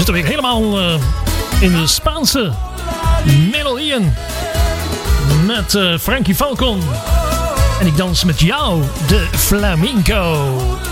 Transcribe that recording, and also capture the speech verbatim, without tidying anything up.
zitten we weer helemaal uh, in de Spaanse melodieën. Met uh, Frankie Falcon. En ik dans met jou, de flamenco.